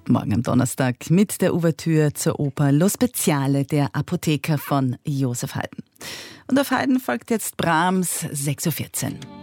Morgen am Donnerstag mit der Ouvertüre zur Oper Lo Speziale, der Apotheker von Joseph Haydn. Und auf Haydn folgt jetzt Brahms 6:14 Uhr.